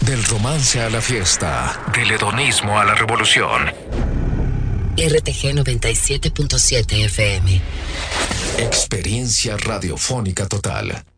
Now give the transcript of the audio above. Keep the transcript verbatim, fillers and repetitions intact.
Del romance a la fiesta, del hedonismo a la revolución. R T G noventa y siete punto siete F M. Experiencia radiofónica total.